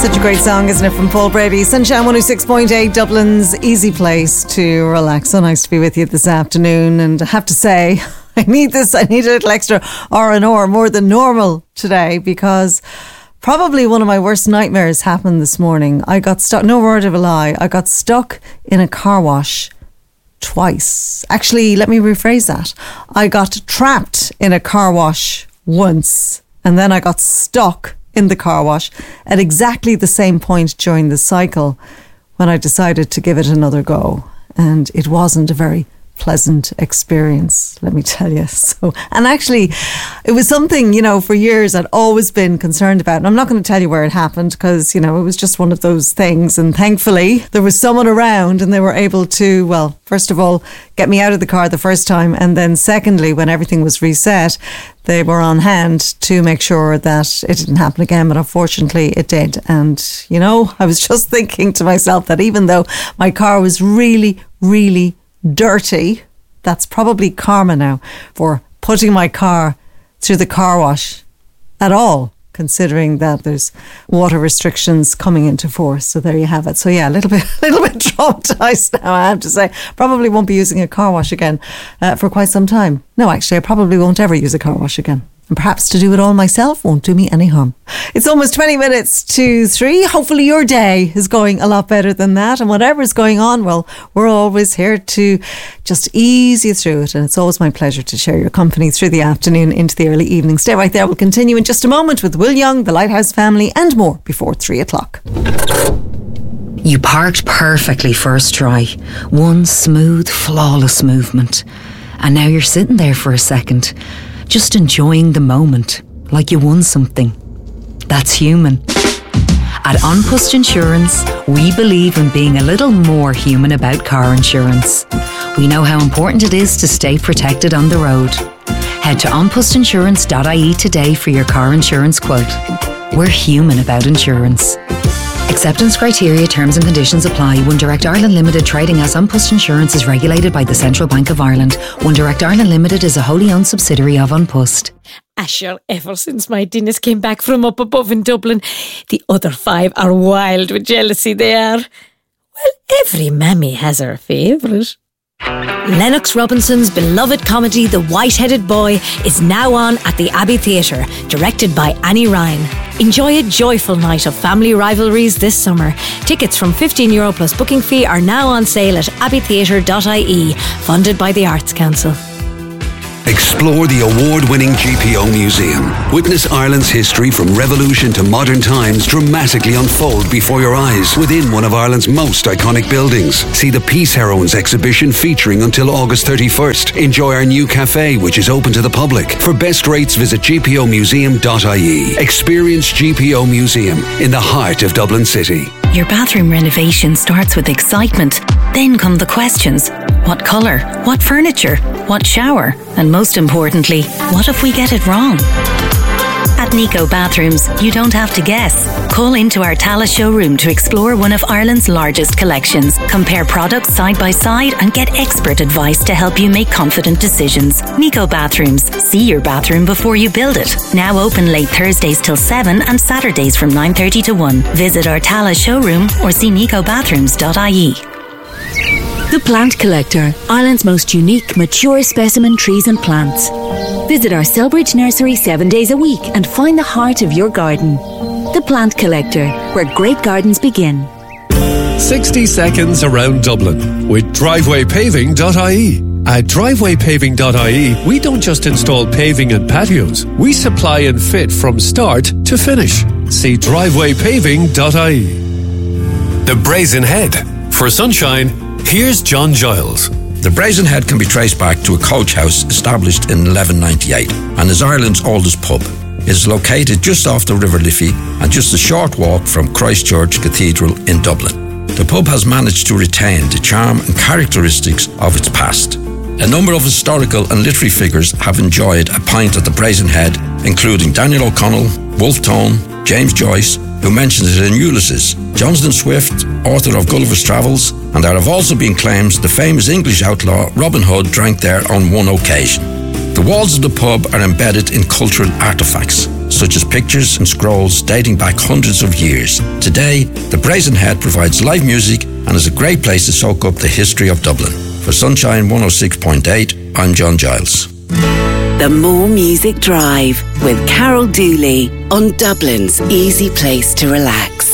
Such a great song, isn't it, from Paul Brady? Sunshine 106.8, Dublin's easy place to relax. So nice to be with you this afternoon. And I have to say, I need a little extra R&R more than normal today, because probably one of my worst nightmares happened this morning. I got stuck, no word of a lie, I got stuck in a car wash twice. Actually, let me rephrase that. I got trapped in a car wash once, and then I got stuck in the car wash at exactly the same point during the cycle when I decided to give it another go. And it wasn't a very pleasant experience, let me tell you. So, and actually, it was something, for years I'd always been concerned about. And I'm not going to tell you where it happened, because, it was just one of those things. And thankfully, there was someone around and they were able to, well, first of all, get me out of the car the first time. And then secondly, when everything was reset, they were on hand to make sure that it didn't happen again. But unfortunately, it did. And, I was just thinking to myself that even though my car was really, really dirty, that's probably karma now for putting my car through the car wash at all, considering that there's water restrictions coming into force. So there you have it. So yeah, a little bit traumatized now, I have to say. Probably won't be using a car wash again for quite some time. No, actually, I probably won't ever use a car wash again. And perhaps to do it all myself won't do me any harm. It's almost 20 minutes to 3. Hopefully your day is going a lot better than that. And whatever's going on, well, we're always here to just ease you through it. And it's always my pleasure to share your company through the afternoon into the early evening. Stay right there. We'll continue in just a moment with Will Young, the Lighthouse Family, and more before 3 o'clock. You parked perfectly first try. One smooth, flawless movement. And now you're sitting there for a second, just enjoying the moment, like you won something. That's human. At An Post Insurance, we believe in being a little more human about car insurance. We know how important it is to stay protected on the road. Head to onpostinsurance.ie today for your car insurance quote. We're human about insurance. Acceptance criteria, terms and conditions apply. One Direct Ireland Limited, trading as An Post Insurance, is regulated by the Central Bank of Ireland. One Direct Ireland Limited is a wholly owned subsidiary of An Post. Sure, ever since my Dennis came back from up above in Dublin, the other 5 are wild with jealousy they are. Well, every mammy has her favourite. Lennox Robinson's beloved comedy The White-Headed Boy is now on at the Abbey Theatre, directed by Annie Ryan. Enjoy a joyful night of family rivalries this summer. Tickets from €15 plus booking fee are now on sale at abbeytheatre.ie, funded by the Arts Council. Explore the award-winning GPO Museum. Witness Ireland's history from revolution to modern times dramatically unfold before your eyes within one of Ireland's most iconic buildings. See the Peace Heroines exhibition featuring until August 31st. Enjoy our new cafe, which is open to the public. For best rates, visit gpomuseum.ie. Experience GPO Museum in the heart of Dublin City. Your bathroom renovation starts with excitement. Then come the questions. What colour? What furniture? What shower? And most importantly, what if we get it wrong? At Nico Bathrooms, you don't have to guess. Call into our Tallaght showroom to explore one of Ireland's largest collections. Compare products side by side and get expert advice to help you make confident decisions. Nico Bathrooms. See your bathroom before you build it. Now open late Thursdays till 7 and Saturdays from 9:30 to 1. Visit our Tallaght showroom or see nicobathrooms.ie. The Plant Collector, Ireland's most unique, mature specimen trees and plants. Visit our Selbridge nursery 7 days a week and find the heart of your garden. The Plant Collector, where great gardens begin. 60 seconds around Dublin with drivewaypaving.ie. At drivewaypaving.ie, we don't just install paving and patios. We supply and fit from start to finish. See drivewaypaving.ie. The Brazen Head. For sunshine, here's John Giles. The Brazen Head can be traced back to a coach house established in 1198 and is Ireland's oldest pub. It is located just off the River Liffey and just a short walk from Christ Church Cathedral in Dublin. The pub has managed to retain the charm and characteristics of its past. A number of historical and literary figures have enjoyed a pint at the Brazen Head, including Daniel O'Connell, Wolfe Tone, James Joyce, who mentions it in Ulysses, Jonathan Swift, author of Gulliver's Travels, and there have also been claims the famous English outlaw Robin Hood drank there on one occasion. The walls of the pub are embedded in cultural artefacts. such as pictures and scrolls dating back hundreds of years. Today, the Brazen Head provides live music and is a great place to soak up the history of Dublin. For Sunshine 106.8, I'm John Giles. The More Music Drive with Carol Dooley on Dublin's easy place to relax.